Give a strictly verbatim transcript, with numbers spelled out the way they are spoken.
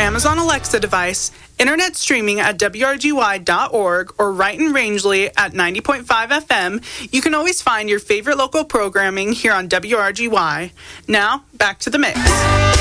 Amazon Alexa device, internet streaming at W R G Y dot org, or right in Rangeley at ninety point five F M, you can always find your favorite local programming here on W R G Y. Now, back to the mix.